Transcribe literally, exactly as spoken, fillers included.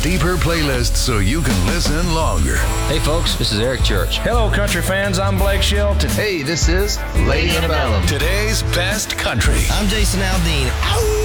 deeper playlist so you can listen longer. Hey folks, this is Eric Church. Hello country fans, I'm Blake Shelton. Hey, this is Lady Antebellum. Today's best country. I'm Jason Aldean. Ow!